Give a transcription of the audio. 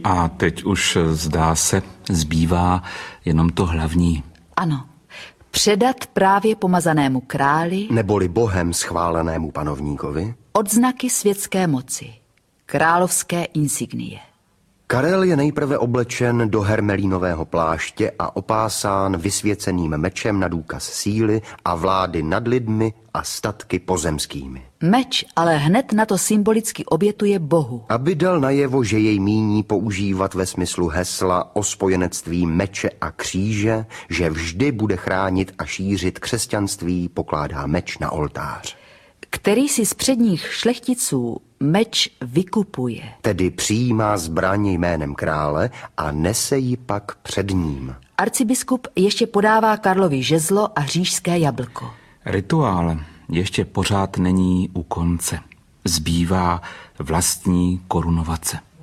A teď už, zdá se, zbývá jenom to hlavní. Ano, předat právě pomazanému králi, neboli Bohem schválenému panovníkovi, odznaky světské moci, královské insignie. Karel je nejprve oblečen do hermelínového pláště a opásán vysvěceným mečem na důkaz síly a vlády nad lidmi a statky pozemskými. Meč ale hned na to symbolicky obětuje Bohu. Aby dal najevo, že jej míní používat ve smyslu hesla o spojenectví meče a kříže, že vždy bude chránit a šířit křesťanství, pokládá meč na oltář. Který si z předních šlechticů meč vykupuje. Tedy přijímá zbraň jménem krále a nese ji pak před ním. Arcibiskup ještě podává Karlovi žezlo a říšské jablko. Rituál ještě pořád není u konce. Zbývá vlastní korunovace.